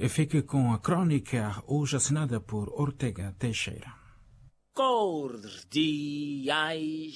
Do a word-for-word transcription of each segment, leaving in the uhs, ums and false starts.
Fique com a crônica hoje assinada por Ortega Teixeira. Cordiais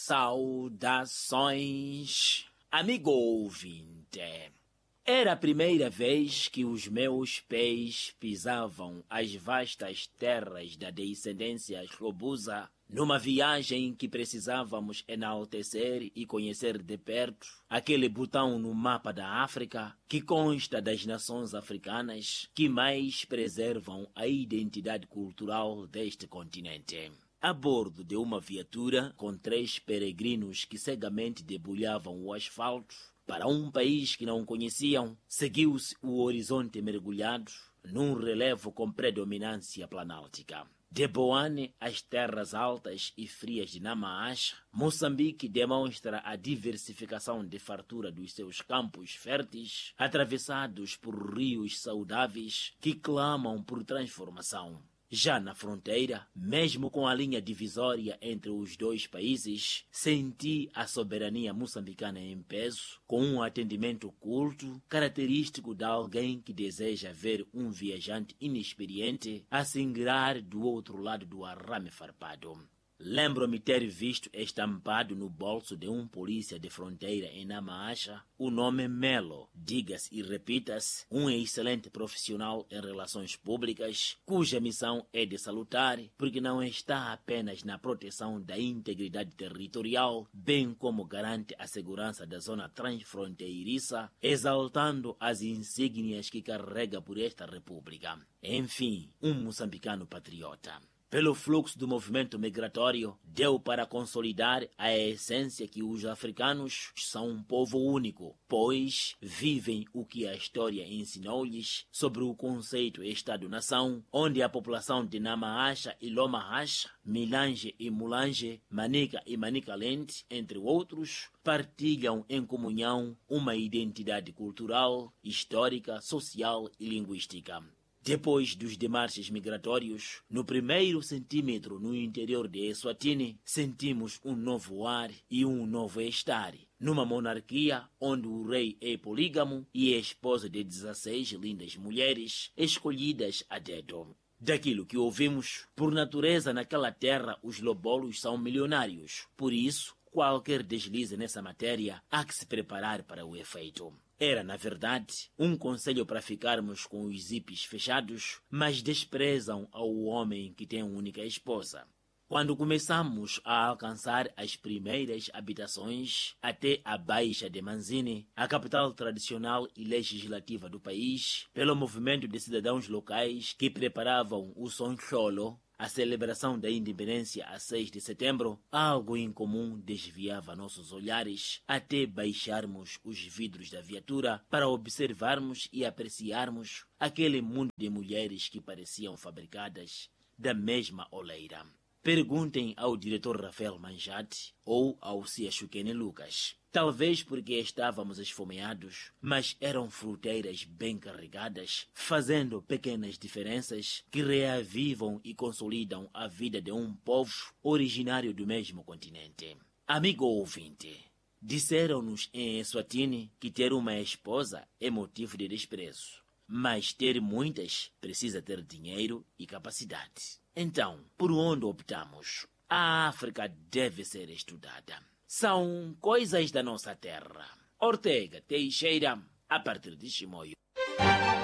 saudações, amigo ouvinte. Era a primeira vez que os meus pés pisavam as vastas terras da descendência robusa numa viagem que precisávamos enaltecer e conhecer de perto aquele botão no mapa da África que consta das nações africanas que mais preservam a identidade cultural deste continente. A bordo de uma viatura com três peregrinos que cegamente debulhavam o asfalto, para um país que não conheciam, seguiu-se o horizonte mergulhado num relevo com predominância planáltica. De Boane às terras altas e frias de Namaacha, Moçambique demonstra a diversificação de fartura dos seus campos férteis, atravessados por rios saudáveis que clamam por transformação. Já na fronteira, mesmo com a linha divisória entre os dois países, senti a soberania moçambicana em peso, com um atendimento culto, característico de alguém que deseja ver um viajante inexperiente a se ingrar do outro lado do arrame farpado. Lembro-me ter visto estampado no bolso de um polícia de fronteira em Namaacha o nome Melo, diga-se e repita-se, um excelente profissional em relações públicas, cuja missão é de salutar, porque não está apenas na proteção da integridade territorial, bem como garante a segurança da zona transfronteiriça, exaltando as insígnias que carrega por esta república. Enfim, um moçambicano patriota. Pelo fluxo do movimento migratório, deu para consolidar a essência que os africanos são um povo único, pois vivem o que a história ensinou-lhes sobre o conceito Estado-nação, onde a população de Namaacha e Lomahacha, Milange e Mulange, Manica e Manicaland, entre outros, partilham em comunhão uma identidade cultural, histórica, social e linguística. Depois dos demarches migratórios, no primeiro centímetro no interior de Eswatini, sentimos um novo ar e um novo estar, numa monarquia onde o rei é polígamo e é esposa de dezesseis lindas mulheres escolhidas a dedo. Daquilo que ouvimos, por natureza naquela terra os lobolos são milionários, por isso, qualquer deslize nessa matéria há que se preparar para o efeito. Era, na verdade, um conselho para ficarmos com os zipes fechados, mas desprezam ao homem que tem uma única esposa. Quando começamos a alcançar as primeiras habitações, até a Baixa de Manzini, a capital tradicional e legislativa do país, pelo movimento de cidadãos locais que preparavam o Soncholo, a celebração da independência a seis de setembro, algo incomum desviava nossos olhares até baixarmos os vidros da viatura para observarmos e apreciarmos aquele mundo de mulheres que pareciam fabricadas da mesma oleira. Perguntem ao diretor Rafael Manjate ou ao Cia Chukene Lucas. Talvez porque estávamos esfomeados, mas eram fruteiras bem carregadas, fazendo pequenas diferenças que reavivam e consolidam a vida de um povo originário do mesmo continente. Amigo ouvinte, disseram-nos em Eswatini que ter uma esposa é motivo de desprezo, mas ter muitas precisa ter dinheiro e capacidade. Então, por onde optamos? A África deve ser estudada. São coisas da nossa terra. Ortega Teixeira, a partir de Chimoio.